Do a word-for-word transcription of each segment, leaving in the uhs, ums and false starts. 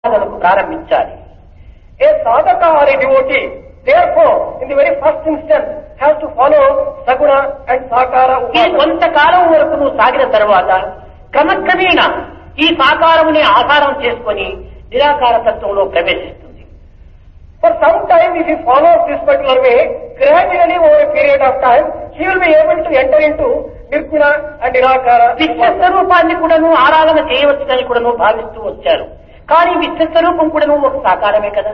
ప్రారంభించాలి. A sadhaka or a devotee, therefore, in the very first instance, has to follow saguna and sakara ఇది upasana. కొంతకాలం వరకు నువ్వు సాగిన తర్వాత క్రమక్రమేణా ఈ సాకారమునే ఆధారం చేసుకొని నిరాకార తత్వంలో ప్రవేశిస్తుంది. For some time, if he follows this particular way, gradually over a period of time, he will be able to enter into nirguna and nirakara. విశ్వస్వరూపాన్ని కూడాను ఆరాధన చేయవచ్చునని కూడాను భావిస్తూ వచ్చారు. కానీ విశ్వస్వరూపం కూడాను ఒక సాకారమే కదా.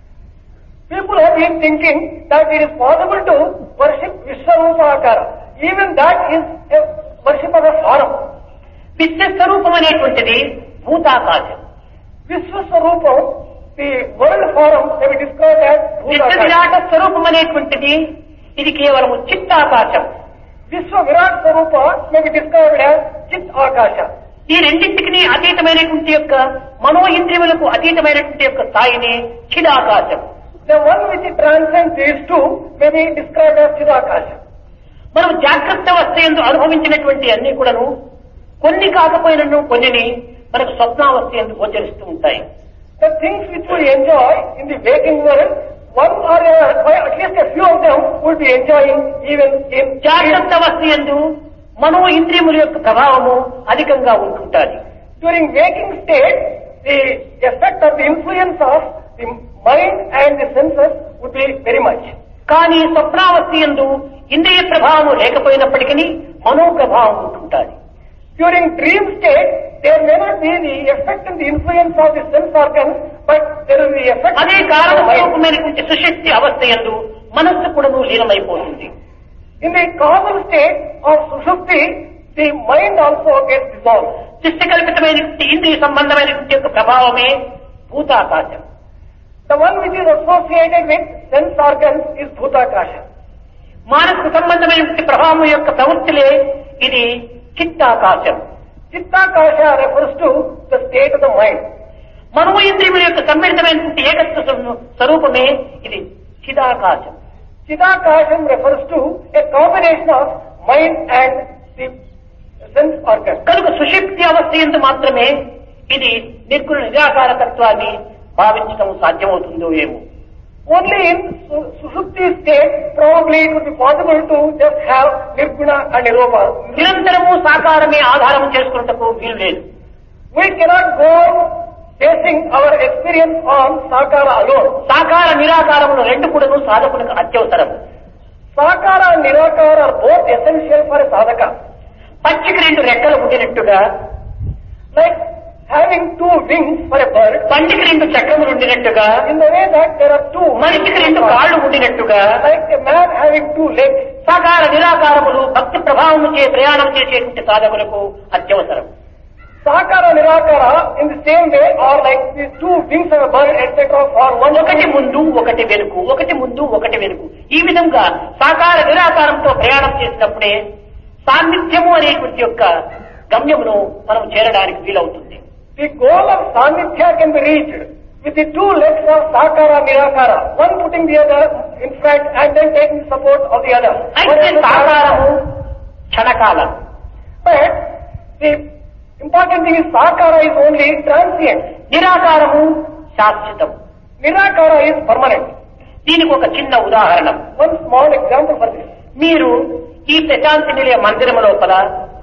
People have been thinking that it is possible to worship Vishwarupa Akara. Even that is a worship of a form. విశ్వస్వరూపం అనేటువంటిది భూతాకాశం. Vishwaswarupa, the world form may be described as విశ్వ Bhutakasha. విరాట స్వరూపం అనేటువంటిది ఇది కేవలము చిత్తాకాశం. Vishwa Virat Swarupa may be described as Chit Akasha. ఈ రెండింటికి అతీతమైనటువంటి యొక్క మనో ఇంద్రియములకు అతీతమైనటువంటి యొక్క స్థాయిని చిదాకాశం. The one which transcends these two may be described as Chidakasha. మనం జాగ్రత్త అవస్థయందు అనుభవించినటువంటి అన్ని కూడాను కొన్ని కాకపోయినను కొన్నిని మనకు స్వప్నావస్థయందు గోచరిస్తూ ఉంటాయి. The things which we enjoy in the waking world, one or uh, at least a few of them would be enjoying even in జాగ్రత్త అవస్థయందు మనో ఇంద్రియముల యొక్క ప్రభావము అధికంగా ఉంటుంటాది. during waking state, the effect of the influence of the mind and the senses would be very much. కానీ స్వప్నావస్థయందు ఇంద్రియ ప్రభావము లేకపోయినప్పటికీ మనో ప్రభావం ఉంటుంటాది. During dream state, there may not be the effect and the influence of the sense organs, but there is the effect అదే of the mind. కారణస్వరూపమైనటువంటి సుశక్తి అవస్థయందు మనస్సు కూడాను లీనమైపోతుంది. In the causal state of Sushupti, the mind also gets dissolved. శిష్టకల్పితమైనటువంటి ఇంద్రియ సంబంధమైనటువంటి యొక్క ప్రభావమే భూతాకాశం. The one which is associated with sense organs is Bhutakasha. మానసిక సంబంధమైనటువంటి ప్రభావం యొక్క ప్రవృత్తిలే ఇది చిత్తాకాశం. Chittakasha refers to the state of the mind. మనో ఇంద్రియముల యొక్క సమ్మిళితమైనటువంటి ఏకత్వ స్వరూపమే ఇది చిదాకాశం. Chidakasham refers to a combination of mind and the sense organs. కనుక సుశక్తి అవస్థ ఎందు మాత్రమే ఇది నిర్గుణ నిరాకార తత్వాన్ని భావించడం సాధ్యమవుతుందో ఏమో. Only in Su- Sushupti state, probably it would be possible to just have Nirguna and Nirupa. నిరంతరము సాకారమే ఆధారం చేసుకున్నటకు వీలు లేదు. We cannot go basing our experience on Sakara alone. సాకార నిరాకారములు రెండు కూడాను సాధకులకు అత్యవసరం. Sakara and Nirakara are both essential for a sadhaka. పక్షికి రెండు రెక్కలు ఉండినట్టుగా, Like having two wings for a bird, పండికి రెండు చక్రములు ఉండినట్టుగా, in the way that there are two మనిషికి రెండు కాళ్ళు ఉండినట్టుగా, like a man having two legs. సాకార నిరాకారములు భక్తి ప్రభావము చే ప్రయాణం చేసేటువంటి సాధకులకు అత్యవసరం. Sakara Nirakara in the same way are like these two wings of a bird, et cetera for one. ఒకటి ముందు ఒకటి వెనుక, ఒకటి ముందు ఒకటి వెనుక, ఈ విధంగా సాకార నిరాకారంతో ప్రయాణం చేసినప్పుడే సాన్నిధ్యము అనేటువంటి యొక్క గమ్యమును మనం చేరడానికి వీలవుతుంది. The goal of Sanithya can be reached with the two legs of Sakara Nirakara, one putting the other in front and then taking support of the other. అయితే సాకారము క్షణకాలం, But the important thing is Sakara is only transient. నిరాకారము శాశ్వతం. Nirakara is permanent. దీనికి ఒక చిన్న ఉదాహరణ. One small example for this. మీరు ఈ ప్రశాంతి నిలయ మందిరం లోపల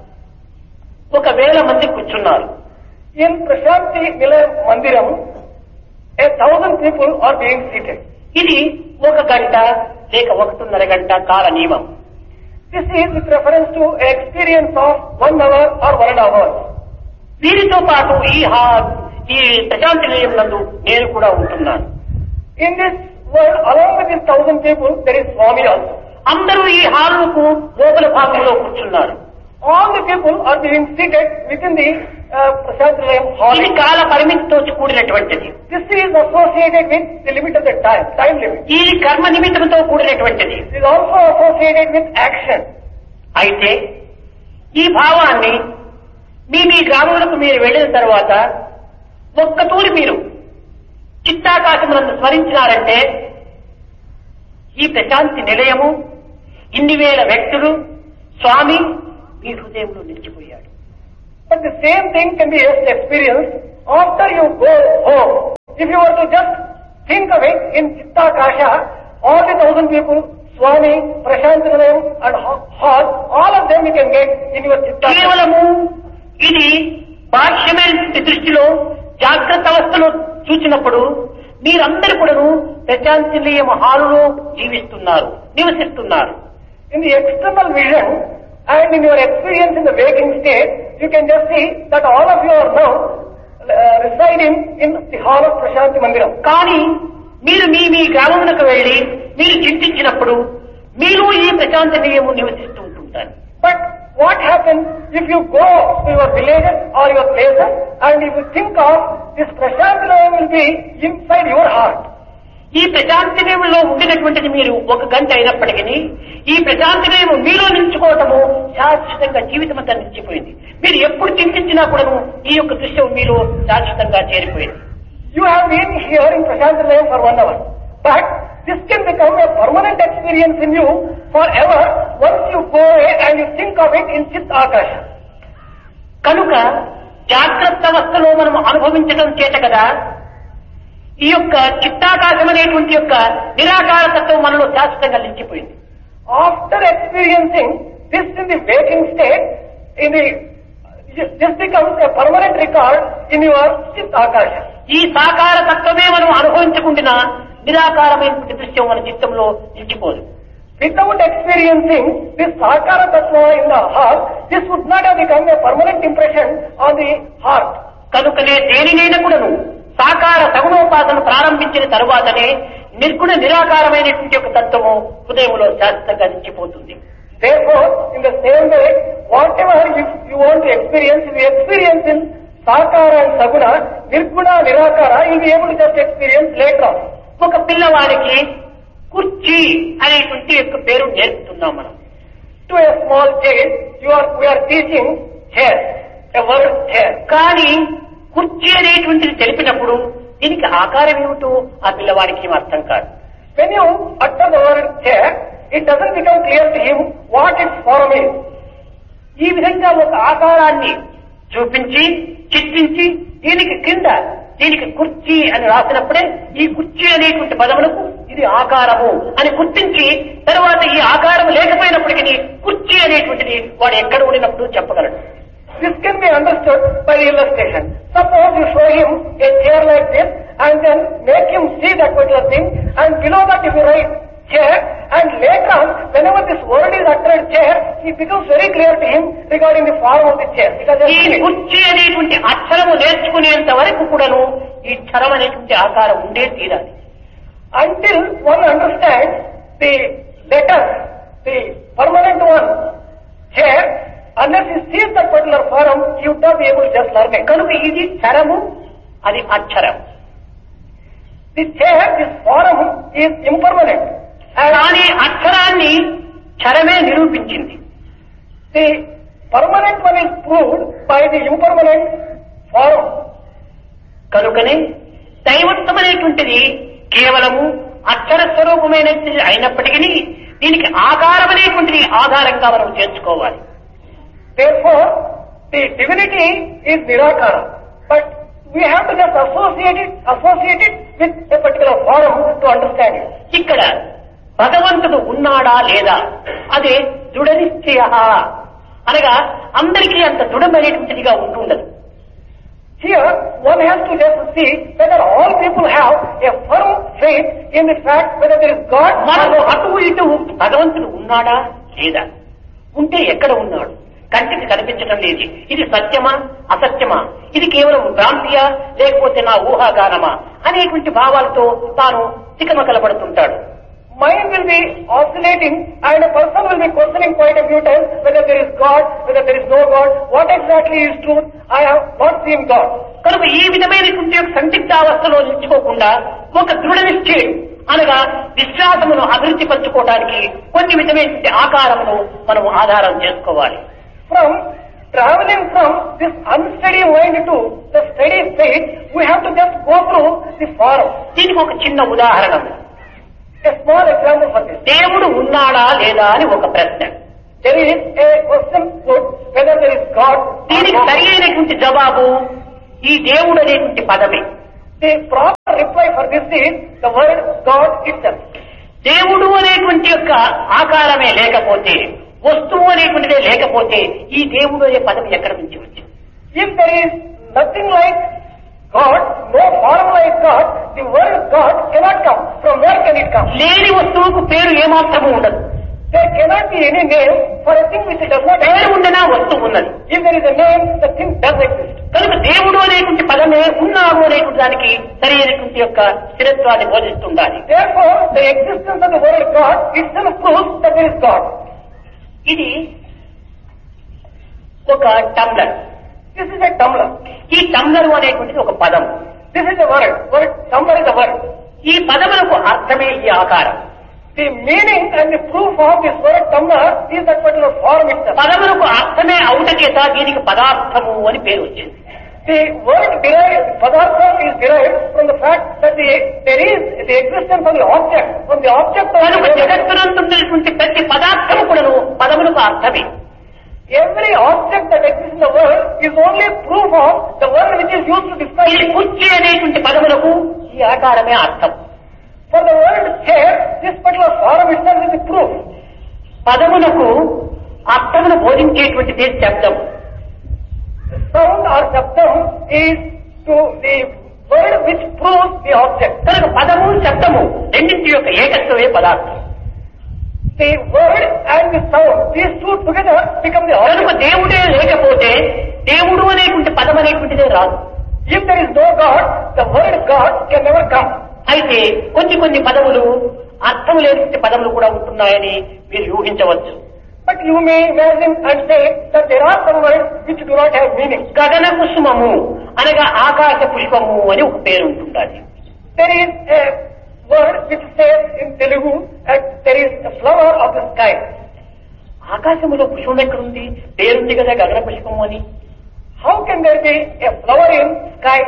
ఒక వేల మంది కూర్చున్నారు. In Prashanti Nilayam Mandiram, a thousand people are being seated. ఇది ఒక గంట లేక ఒకటిన్నర గంట కాల నియమం. This is with reference to an experience of one hour or one and a half hours. వీరితో పాటు ఈ హా ఈ ప్రశాంతి నిలయం నందు నేను కూడా ఉంటున్నాను. In this world, along with these thousand people, there is Swami also. అందరూ ఈ హాలుకు లోపల భాగంలో కూర్చున్నారు. All the people are being seated within the uh, Prashanti Nilayam hall. ఇది కాల పరిమితితో కూడినటువంటిది. This is associated with the limit of the time, time limit. ఇది కర్మ నిమిత్తముతో కూడినటువంటిది. It is also associated with action. అయితే ఈ భావాన్ని మీ మీ గ్రామాలకు మీరు వెళ్ళిన తర్వాత ఒక్కతూరి మీరు చిత్తాకాశములను స్మరించినారంటే ఈ ప్రశాంతి నిలయము, ఇన్ని వేల వ్యక్తులు, స్వామి మీ హృదయంలో నిలిచిపోయాడు. But the same thing can be just experienced after you go home. if you were to just think of it in Chittakasha, all the thousand people, Swami, Prashanthanayam and Hall, all of them you can get in your Chittakasha. కేవలము ఇది బాహ్యమైన దృష్టిలో జాగ్రత్త అవస్థలో చూసినప్పుడు మీరందరూ కూడాను ప్రశాంతినిలయ హాలులో జీవిస్తున్నారు, నివసిస్తున్నారు. In the external vision and in your experience in the waking state, you can just see that all of you are now uh, residing in the hall of Prashanti Mandiram. కానీ మీరు మీ మీ గ్రామమునకు వెళ్లి మీరు చింతించినప్పుడు మీరు ఈ ప్రశాంతి నిలయము నివసిస్తూ ఉంటుంటారు. But what happens if you go to your villages or your places and if you think of this Prashanti Nilayam will be inside your heart. ఈ ప్రశాంతి నిలయంలో ఉండినటువంటిది మీరు ఒక గంట అయినప్పటికీ ఈ ప్రశాంతి నిలయం మీలో నిలుచుకోవటము శాశ్వతంగా జీవితం అంతా నిలిచిపోయింది. మీరు ఎప్పుడు చింతించినా కూడా ఈ యొక్క దృశ్యం మీలో శాశ్వతంగా చేరిపోయింది. You have been here in Prashanti Nilayam for one hour, but this can become a permanent experience in you forever once you go away and you think of it in Chit Akasha. కనుక జాగ్రత్త అవస్థలో మనం అనుభవించడం చేత కదా ఈ యొక్క చిత్తాకాశం అనేటువంటి యొక్క నిరాకార తత్వం మనలో శాశ్వతంగా నిలిచిపోయింది. After experiencing this in the waking state, in the this becomes a permanent record in your Chit Akasha. ఈ సాకార తత్వమే మనం అనుభవించకుండా నిరాకారమైనటువంటి దృశ్యం మన చిత్తంలో నిలిచిపోదు. Without experiencing this Sakara Tattva in the heart, this would not have become a permanent impression on the heart. కనుకనే దేనినైనా కూడాను సాకార సగుణోపాసన ప్రారంభించిన తరువాతనే నిర్గుణ నిరాకారమైనటువంటి ఒక తత్వము హృదయంలో శాశ్వతంగా నిలిచిపోతుంది. Therefore, in the same way, whatever you, you want to experience, if you experience in Sakara and Saguna, Nirguna, Nirakara, you will be able to just experience later on. ఒక పిల్లవాడికి కుర్చీ అనేటువంటి యొక్క పేరు నేర్పుతున్నాం మనం. To a small child, you are, we are teaching chair, a word chair. కానీ కుర్చీ అనేటువంటిది తెలిపినప్పుడు దీనికి ఆకారం ఏమిటో ఆ పిల్లవాడికి ఏం అర్థం కాదు. When you utter the word chair, it doesn't become clear to him what its form is. ఈ విధంగా ఒక ఆకారాన్ని చూపించి చిత్రించి దీనికి కింద దీనికి కుర్చీ అని రాసినప్పుడే ఈ కుర్చీ అనేటువంటి పదములకు ఇది ఆకారము అని గుర్తించి తర్వాత ఈ ఆకారం లేకపోయినప్పటికీ కుర్చీ అనేటువంటిది వాడు ఎక్కడ ఉండినప్పుడు చెప్పగలడు. This can be understood by the illustration. Suppose you show him a chair like this and then make him see that particular thing, and below that if you write chair, and later on whenever this word is uttered chair, it becomes very clear to him regarding the form of the chair. ఈ కుర్చీ అనేటువంటి అక్షరము నేర్చుకునేంత వరకు కూడాను ఈ క్షరం అనేటువంటి ఆకారం ఉండే తీరాలి. Until one understands the letter, the permanent one, chair, unless he sees that particular form, he would not be able to just learn it. కనుక ఇది క్షరము, అది అక్షరం. The chair, this form is impermanent. కానీ అక్షరాన్ని క్షరమే నిరూపించింది. The permanent one is proved by the impermanent form. కనుకనే దైవత్వమైనటువంటిది కేవలము అక్షర స్వరూపమైనది అయినప్పటికీ దీనికి ఆకారం అనేటువంటిది ఆధారంగా మనం చేర్చుకోవాలి. Therefore, the divinity is Nirakara, but we have to just associate it, associate it with a particular form to understand it. ఇక్కడ భగవంతుడు ఉన్నాడా లేదా అదే దృఢ నిశ్చయ అనగా అందరికీ అంత దృఢమైనటువంటిదిగా ఉంటుండదు. Here, one has to just see whether all people have a firm faith in the fact whether there is God. మనలో అటు ఇటు భగవంతుడు ఉన్నాడా లేదా, ఉంటే ఎక్కడ ఉన్నాడు, కంటికి కనిపించడం లేదు, ఇది సత్యమా అసత్యమా, ఇది కేవలం భ్రాంతియా లేకపోతే నా ఊహాగానమా అనేటువంటి భావాలతో తాను తికమకలపడుతుంటాడు. Mind will be oscillating and a person will be questioning quite a few times whether there is God, whether there is no God, what exactly is truth, I have not seen God. కనుక ఈ విధమైనటువంటి సందిగ్ధావస్థలో నిలుచుకోకుండా ఒక దృఢ నిశ్చయం అనగా విశ్వాసమును అభివృద్ధి పరచుకోవడానికి కొన్ని విధమైనటువంటి ఆకారమును మనం ఆధారం చేసుకోవాలి. From traveling from this unsteady mind to the steady faith, we have to just go through the form. దీనికి ఒక చిన్న ఉదాహరణ, a small example for this. దేవుడు ఉన్నాడా లేదా అని ఒక ప్రశ్న. There is a question put whether there is God. దీనికి సరి అయినటువంటి జవాబు ఈ దేవుడు అనేటువంటి పదమే. The proper reply for this is the word God itself. దేవుడు అనేటువంటి యొక్క ఆకారమే లేకపోతే, వస్తువు అనేటువంటిదే లేకపోతే ఈ దేవుడు అనే పదం ఎక్కడి నుంచి వచ్చింది? If there is nothing like God, no form like God, the word God cannot come. From where can it come? లేని వస్తువుకు పేరు ఏమాత్రము ఉండదు. There cannot be any name for a thing which does not పేరు exist. ఉండనా వస్తువు ఉన్నది. If there is a name, the thing does exist. కనుక దేవుడు అనేటువంటి పదమే ఉన్నాడు అనేటువంటి దానికి సరి అయినటువంటి యొక్క స్థిరత్వాన్ని బోధిస్తుండాలి. Therefore, the existence of the word God itself proves that there is God. ఇది ఒక tumbler. This is a tumbler. ఈ టంబ్లర్ అనేటువంటిది ఒక పదం. This is a word. Word tumbler is a word. ఈ పదములకు అర్థమే ఈ ఆకారం. The meaning and the proof of this word tumbler is that particular form itself. పదములకు అర్థమే అవుట చేత దీనికి పదార్థము అని పేరు వచ్చింది. The word derived, padartha is derived from the fact that the, there is the existence of the object. From the object of కనుక the word, జగత్తునందున్నటువంటి ప్రతి పదార్థము కూడాను పదములకు అర్థమే. every object that exists in the world is only proof of the word which is used to describe ఇది it. కుర్చీ అనేటువంటి పదములకు ఈ ఆకారమే అర్థం. For the word chair, this particular form itself is the proof. పదములకు అర్థమును బోధించేటువంటిది శబ్దం. Sound or shabdam is to the word which proves the object. కనుక పదము శబ్దము రెండింటి యొక్క ఏకత్వమే పదార్థం. The word and the sound, these two together become the కనుక object. దేవుడే లేకపోతే దేవుడు అనేటువంటి పదం అనేటువంటిదే రాదు. If there is no God, the word God can never come. అయితే కొన్ని కొన్ని పదములు అర్థం లేని పదములు కూడా ఉంటున్నాయని మీరు ఊహించవచ్చు. But you may imagine and say that there are some words which do not have meaning. గగన కుసుమము అనగా ఆకాశ పుష్పము అని ఒక పేరు ఉంటుండాలి. There is a word which says in Telugu that there is a flower of the sky. ఆకాశములో పుష్పం ఎక్కడుంది? పేరుంది కదా గగన పుష్పము అని. How can there be a flower in sky?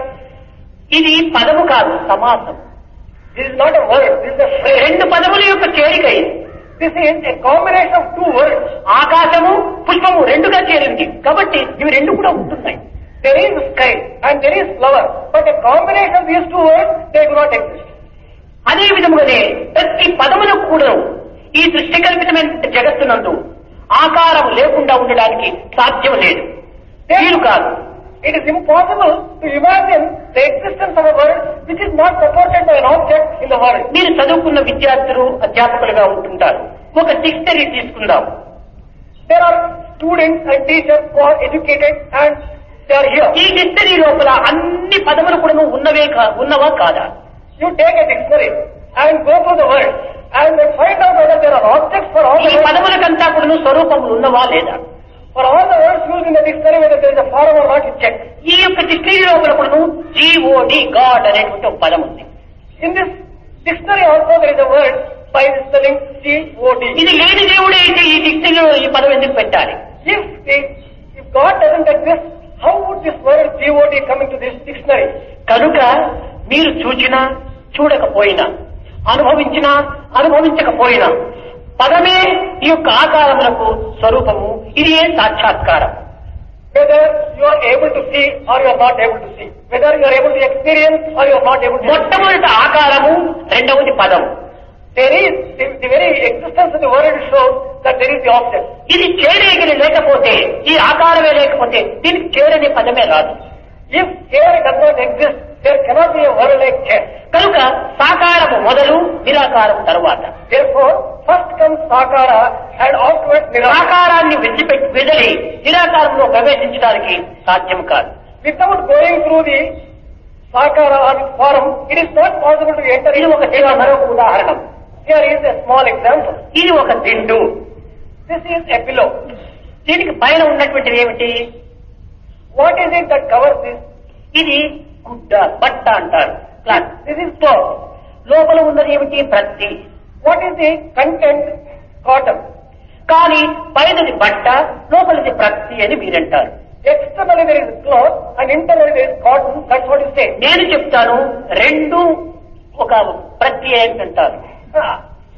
ఇది పదము కాదు, సమాసం. This is not a word, this is a phrase. రెండు పదముల యొక్క చేరిక ఇది. This is a combination of two words. ఆకాశము పుష్పము రెండుగా చేరింది కాబట్టి ఇవి రెండు కూడా ఉంటున్నాయి. There is sky and there is flower, but a combination of these two words, they do not exist. అదే విధముగానే ప్రతి పదములకు కూడా ఈ దృష్టి కల్పితమైన జగత్తునందు ఆకారం లేకుండా ఉండడానికి సాధ్యం లేదు, వీలు కాదు. It is impossible to imagine the existence of a word which is not supported by an object in the world. మీరు చదువుకున్న విద్యార్థులు అధ్యాపకులుగా ఉంటుంటారు. ఒక డిక్షనరీ తీసుకుందాం. There are students and teachers who are educated and they are here. ఈ dictionary లోపల అన్ని పదములు కూడా ఉన్నవే కా- ఉన్నవా కాదా? You take a dictionary and go through the word and then find out whether there are objects for all ఈ the words. పదములకంతా కూడా స్వరూపములు ఉన్నవా లేదా? For all the words used in the dictionary, whether there is a form or not, you check. ఈ యొక్క dictionary లోపల కూడా GOD God అనేటువంటి ఒక పదం ఉంది. In this dictionary also there is a word by the spelling G O D. ఇది లేని దేవుడే అయితే ఈ డిక్షనరీలో ఈ పదం ఎందుకు పెట్టాలి? If the, if God doesn't exist, how would this word G O D come into this dictionary? కనుక మీరు చూచినా చూడకపోయినా, అనుభవించినా అనుభవించకపోయినా పదమే ఈ యొక్క ఆకారములకు స్వరూపము. ఇది ఏ సాక్షాత్కారం. Whether you are able to see or you are not able to see, whether you are able to experience or you are not able to experience. మొట్టమొదటి ఆకారము, రెండవది పదం. There is the, the very existence of the word shows that there is the object. ఇది చేరేగిరి లేకపోతే, ఈ ఆకారమే లేకపోతే దీనికి చేరని పదమే రాదు. If chair does not exist, there cannot be a word like chair. కనుక సాకారము మొదలు, నిరాకారం తరువాత. Therefore, first comes sakara and afterwards nirakara. సాకారాన్ని విడిచిపెట్టి విదిలి నిరాకారంలో ప్రవేశించడానికి సాధ్యం కాదు. Without going through the sakara or the form, it is not possible to enter ఇది into ఒక చిన్న మరొక ఉదాహరణ. Here is a small example. ఇది ఒక దిండు. This is a pillow. దీనికి పైన ఉన్నటువంటిది ఏమిటి? What is it that covers this? ఇది గుడ్డ, బట్ట అంటారు. క్లాత్. This is cloth. లోపల ఉన్నది ఏమిటి? ప్రత్తి. What is the content? Cotton. కానీ పైనది బట్ట, లోపలిది ప్రత్తి అని మీరంటారు. Externally there is cloth and internally there is cotton. That's what you say. నేను చెప్తాను రెండు ఒక ప్రత్తి ఏంటంటారు. Ah,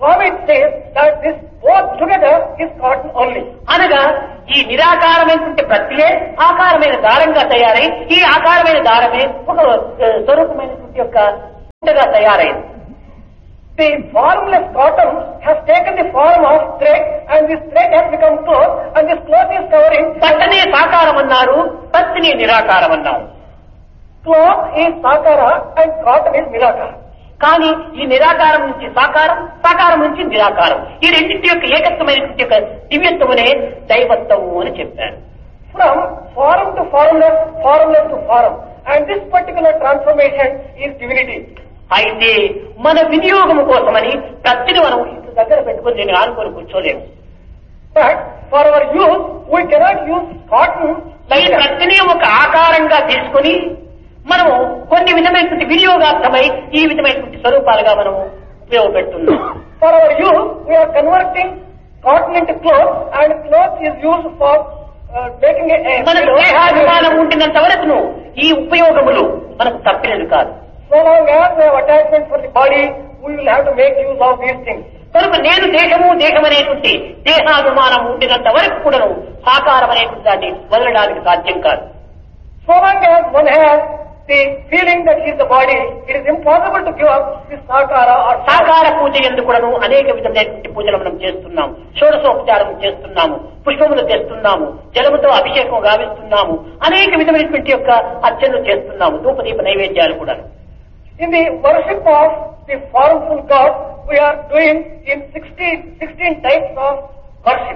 Swami says that this both together is cotton only. అనగా ఈ నిరాకారమైనటువంటి ప్రక్రియ ఆకారమైన దారంగా తయారై ఈ ఆకారమైన దారమే ఒక స్వరూపమైనటువంటి యొక్క ఉండగా తయారైంది. The formless cotton has taken the form of thread and this thread has become cloth and this cloth is covering. పట్టనే సాకారం అన్నారు, పత్తిని నిరాకారం అన్నారు. Cloth is sakara and cotton is nirakara. కానీ ఈ నిరాకారం నుంచి సాకారం, సాకారం నుంచి నిరాకారం, ఈ రెండింటి యొక్క ఏకత్వమైనటువంటి యొక్క దివ్యత్వమునే దైవత్వము అని చెప్పారు. From form to formless, formless to form, and this particular transformation is divinity. అయితే మన వినియోగము కోసమని ప్రతిని మనం ఇంటి దగ్గర పెట్టుకుని నేను ఆనుకొని కూర్చోలేము. But for our use, we cannot use cotton ఈ like that. ప్రతిని ఒక ఆకారంగా తీసుకుని మనము కొన్ని విధమైనటువంటి వినియోగార్థమై ఈ విధమైనటువంటి స్వరూపాలుగా మనము ఉపయోగపెడుతున్నాం. For our use, we are converting cotton into cloth, and cloth is used for uh, making a. a మన దేహాభిమానం ఉండినంత వరకును ఈ ఉపయోగములు మనకు తప్పినది కాదు. So long as we have attachment for the body, we will have to make use of these things. కనుక నేను దేహము దేహం అనేటువంటి దేహాభిమానం ఉండినంత వరకు కూడాను సాకారం అనేటువంటి దాన్ని వదలడానికి సాధ్యం కాదు. So long as one has the feeling that he is the body, it is impossible to give up this sakara or సాకార పూజ ఎందుకు కూడాను అనేక విధమైనటువంటి పూజలు మనం చేస్తున్నాము. షోడశోపచారం చేస్తున్నాము, పుష్పములు తెస్తున్నాము, జలముతో అభిషేకం గావిస్తున్నాము, అనేక విధమైనటువంటి యొక్క అర్చనలు చేస్తున్నాము, ధూపదీప నైవేద్యాలు కూడా. in the worship of the formful God, we are doing in sixteen, sixteen types of worship.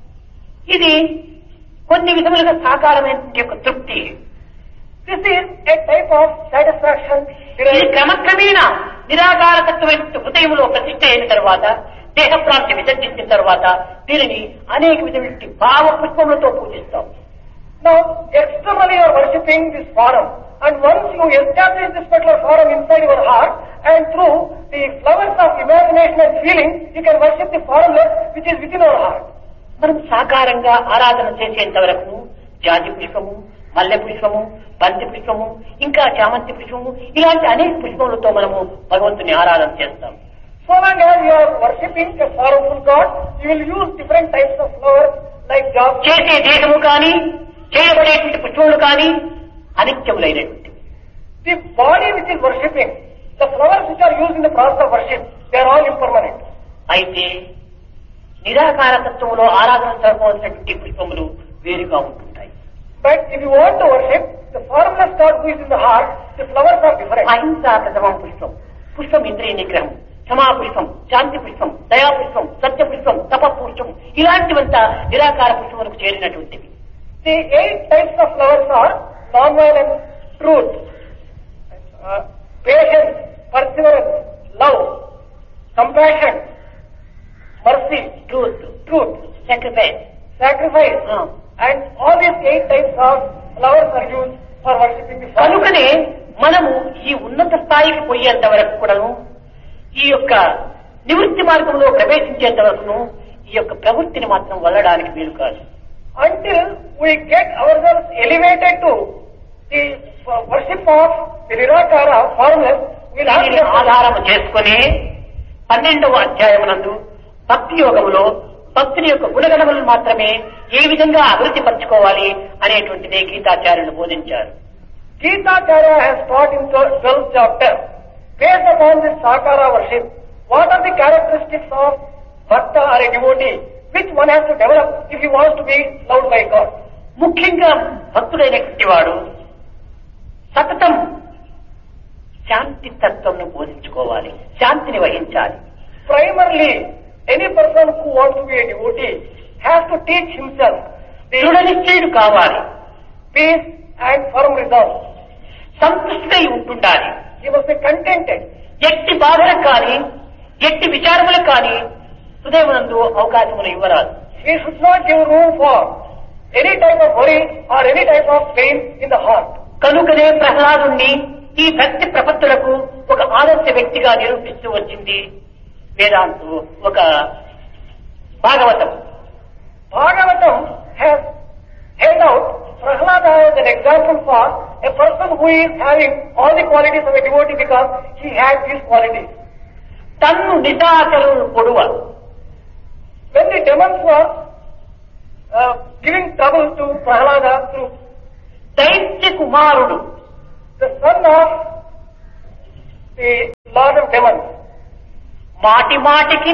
ఇది కొన్ని విధములుగా సాకారమైనటువంటి యొక్క తృప్తి. This is a type of satisfaction. ఇది క్రమక్రమేణా నిరాకారతత్వమైన హృదయంలో ప్రతిష్ఠ అయిన తర్వాత దేహప్రాంతి విసర్జించిన తర్వాత దీనిని అనేక విధమైన భావ పుష్పములతో పూజిస్తాం. Now, externally you are worshipping this form, and once you establish this particular form inside your heart, and through the flowers of imagination and feeling, you can worship the formless which is within our heart. మనం సాకారంగా ఆరాధన చేసేంత వరకు జాజి పుష్పము, మల్లె పుష్పము, బంతి పుష్పము, ఇంకా చామంతి పుష్పము, ఇలాంటి అనేక పుష్పములతో మనము భగవంతుని ఆరాధన చేస్తాం. So long as you are worshipping a formful God, you will use different types of flowers like jasmine. చేసే దేహము కానీ చేయబడేటువంటి పుష్పములు కానీ అనిత్యములైనటువంటి. The body which is worshipping, the flowers which are used in the process of worship, they are all impermanent. అయితే నిరాకార తత్వములో ఆరాధన జరపవలసినటువంటి పుష్పములు వేరుగా ఉంటుంటాయి. But if you want to worship the formless God who is in the heart, the flowers are different. అహింసా ప్రథమం పుష్పం, పుష్పం ఇంద్రియ నిగ్రహం, క్షమా పుష్పం, శాంతి పుష్పం, దయా పుష్పం, సత్య పుష్పం, తప పుష్పం, ఇలాంటివంతా నిరాకార పుష్పములకు చేరినటువంటివి. The eight types of flowers are non-violence, truth, uh, patience, perseverance, love, compassion, mercy, truth, truth, sacrifice. sacrifice, Ah. and all these eight types of flowers are used for worshipping the Father. కనుకనే మనము ఈ ఉన్నత స్థాయికి పోయేంత వరకు కూడాను ఈ యొక్క నివృత్తి మార్గంలో ప్రవేశించేంత వరకును ఈ యొక్క ప్రవృత్తిని మాత్రం వదలడానికి వీలు కాదు. Until we get ourselves elevated to the worship of the Nirakara, formless, we'll have దీనిని to ఆధారం చేసుకుని పన్నెండవ అధ్యాయమునందు భక్తి యోగములో భక్తుని యొక్క గుణగణములను మాత్రమే ఏ విధంగా అభివృద్ధి పరచుకోవాలి అనేటువంటిదే గీతాచార్యులు బోధించారు. Gita Acharya has taught in twelfth chapter, based upon this Sakara worship, what are the characteristics of Bhakta or a devotee, which one has to develop if he wants to be loved by God. ముఖ్యంగా భక్తుడైనటువంటి వాడు సతతం శాంతి తత్వంను బోధించుకోవాలి, శాంతిని వహించాలి. Primarily, any person who wants to be a devotee has to teach himself the దృఢ నిశ్చయుడు కావాలి, peace and firm resolve. సంతృష్టిగా ఉంటుండాలి. He must be contented. ఎట్టి బాధలకు కానీ ఎట్టి విచారములకు కానీ హృదయమునందు అవకాశములు ఇవ్వరాదు. He should not give room for any type of worry or any type of pain in the heart. కనుకనే ప్రహ్లాదుణ్ణి ఈ భక్తి ప్రపత్తులకు ఒక ఆదర్శ వ్యక్తిగా నిరూపిస్తూ వచ్చింది వేదాంతు ఒక Bhagavatam. Bhagavatam has held out Prahlada as an example for a person who is having all the qualities of a devotee because he had these qualities. తన్ను నిశాచరులు పొడువ. When the demons were uh, giving trouble to Prahlada through దైత్య కుమారుడు the son of the Lord of Demons, మాటి మాటికి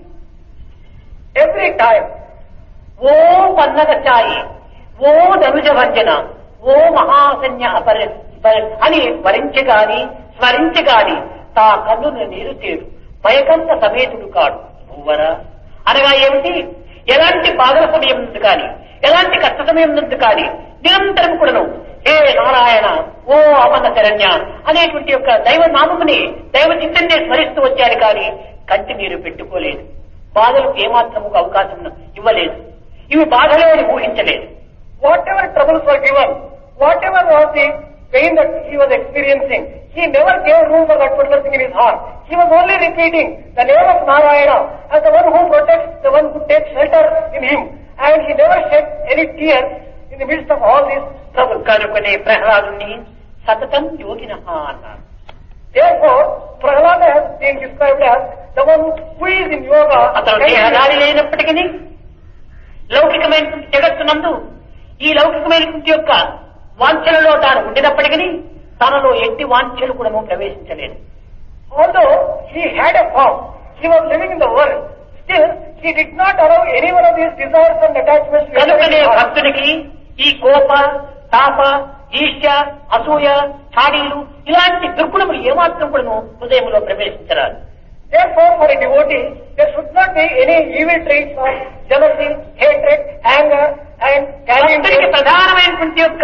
every time, ఓ పన్నగ ఛాయి, ఓ ధనుజ భంజన, ఓ మహాసన్య అపర అని వరించగాని స్మరించగాని తా కన్నున నీరు తేడు భయకంత సమేతుడు కాడు భూవర. అనగా ఏమిటి? ఎలాంటి బాధల సమయం నుండి కానీ, ఎలాంటి కష్ట సమయం నుండి కానీ నిరంతరం కూడాను హే నారాయణ, ఓ అమన శరణ్య అనేటువంటి యొక్క దైవ నామముని దైవ చిత్తాన్ని స్మరిస్తూ వచ్చాడు కానీ కంటి నీరు పెట్టుకోలేదు. బాధలకు ఏమాత్రము అవకాశం ఇవ్వలేదు. ఇవి బాధలే అని ఊహించలేదు. whatever troubles were given, whatever was the pain that he was experiencing, he never gave room for that particular thing in his heart. He was only repeating the name of Narayana as the one who protects, the one who takes shelter in him, and he never shed any tears in the midst of all these troubles. కనుకనే ప్రహ్లాదుని సతతం యోగినః అన్నారు. Therefore, Prahlada has been described as the one who is in yoga. అతను దేహదారి లేనప్పటికీ లౌకికమైన జగత్తునందు ఈ లౌకికమైనటువంటి యొక్క వాంఛలలో తాను ఉండినప్పటికీ తనలో ఎట్టి వాంఛలు కూడా ప్రవేశించలేదు. Although he had a form, he was living in the world, still he did not allow any one of these desires and attachments. కనుకనే భక్తునికి ఈ కోప, తాప, ఈర్ష్య, అసూయ, చాడీలు ఇలాంటి దుర్గుణములు ఏమాత్రం కూడా హృదయంలో ప్రవేశించరాదు. Therefore, for a devotee, there should not be any evil traits of jealousy, hatred, anger, and carrying. భక్తునికి ప్రధానమైనటువంటి యొక్క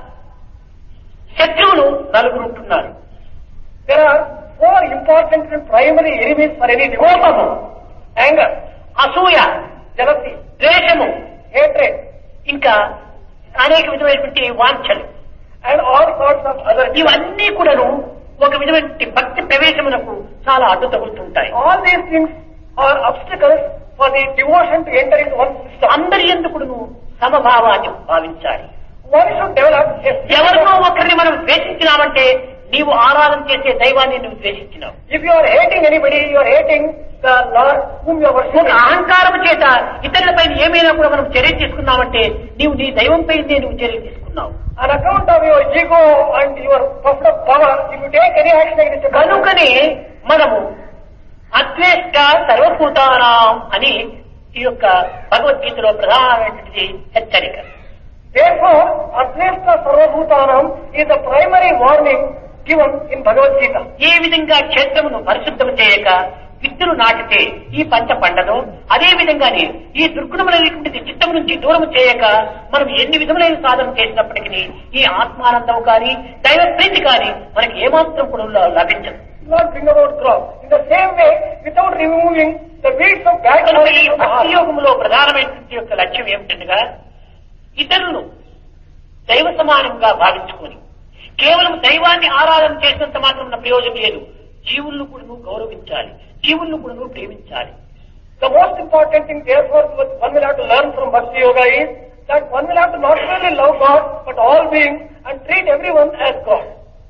శత్రువులు నలుగురు ఉంటున్నారు. There are four important and primary enemies for any devotee: కోపము, anger, అసూయ, jealousy, ద్వేషము, hatred, ఇంకా అనేక విధమైనటువంటి వాంఛలు, and all sorts of other. ఇవన్నీ కూడాను ఒక విధమైన భక్తి ప్రవేశమునకు చాలా అడ్డు తగులుతుంటాయి. All these things are obstacles for the devotion to enter into one system. అందరి ఎందుకును సమభావాన్ని భావించాలి. One should develop a ఎవరినో ఒకరిని మనం ద్వేషించినామంటే నీవు ఆరాధన చేసే దైవాన్ని నువ్వు ద్వేషించినావు. If you are hating anybody, you are hating the Lord whom you are worshiping. అహంకారం చేత ఇతరులపై ఏమైనా కూడా మనం చర్య తీసుకున్నామంటే నీవు నీ దైవంపై నువ్వు చర్య తీసుకున్నావు. On account of your ego and your puffed up power, if you take any action against a person, కనుకనే మనము అద్వేష్ట సర్వభూతానాం అని ఈ యొక్క భగవద్గీతలో ప్రధానమైనటువంటి హెచ్చరిక. Therefore, Advaita Sarvabhutanam is the primary warning given in Bhagavad Gita. ఏ విధంగా క్షేత్రమును పరిశుద్ధం చేయక విత్తులు నాటితే ఈ పంట పండదో అదే విధంగానే ఈ దుర్గుణములైనటువంటి చిత్తం నుంచి దూరం చేయక మనం ఎన్ని విధములైన సాధన చేసినప్పటికీ ఈ ఆత్మానందం కానీ దైవ ప్రీతి కానీ మనకి ఏమాత్రం కూడా లభించదు. Not bring about growth. In the same way, without removing the weeds of bad quality of the heart. యోగంలో ప్రధానమైనటువంటి యొక్క లక్ష్యం ఏమిటనగా ఇతరులను దైవ సమానంగా భావించుకొని కేవలం దైవాన్ని ఆరాధన చేసినంత మాత్రం ఉన్న ప్రయోజనం లేదు. జీవులను కూడా నువ్వు గౌరవించాలి, జీవులను కూడా నువ్వు ప్రేమించాలి. The most important thing, therefore, what one will have to learn from Bhakti Yoga is that one will have to not only love God, but all beings and treat everyone as God.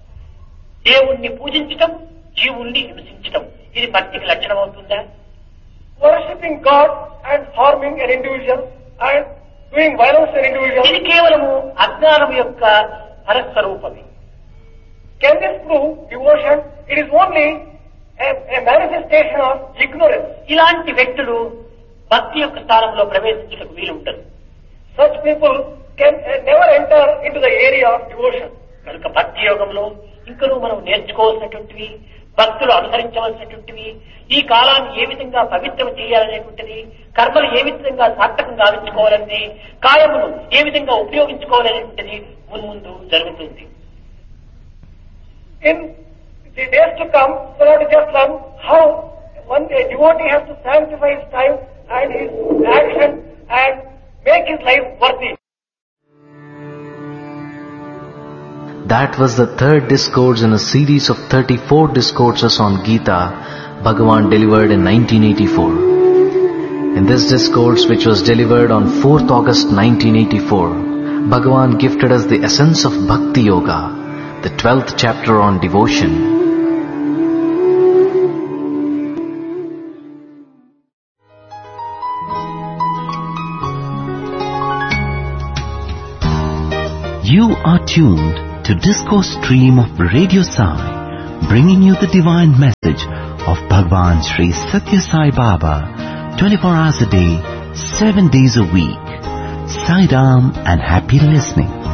దేవుణ్ణి పూజించటం, జీవుల్ని హింసించటం ఇది భక్తికి లక్షణం అవుతుందా? Worshipping God and harming an individual and doing violence to an individual. ఇది కేవలము అజ్ఞానం యొక్క పరస్వరూపమే. Can this prove devotion? It is only a, a manifestation of ignorance. ఇలాంటి వ్యక్తులు భక్తి యొక్క స్థానంలో ప్రవేశించడానికి వీలు ఉండదు. Such people can uh, never enter into the area of devotion. కనుక భక్తి యోగంలో ఇంకనూ మనం నేర్చుకోవాల్సినటువంటివి, భక్తులు అనుసరించవలసినటువంటివి, ఈ కాలాన్ని ఏ విధంగా పవిత్రం చేయాలనేటువంటిది, కర్మలు ఏ విధంగా సార్థకంగా గావించుకోవాలనేది, కాయమును ఏ విధంగా ఉపయోగించుకోవాలనేటువంటిది మున్ముందు జరుగుతుంది. In the days to come, we have to just learn how one a devotee has to sanctify his time and his action and make his life worthy. That was the third discourse in a series of thirty-four discourses on Gita Bhagavan delivered in nineteen eighty-four. In this discourse, which was delivered on fourth August nineteen eighty-four, Bhagavan gifted us the essence of Bhakti Yoga, the twelfth chapter on devotion. are tuned to Discourse Stream of Radio Sai, bringing you the divine message of Bhagwan Sri Satya Sai Baba, twenty-four hours a day, seven days a week. Sai Ram and happy listening.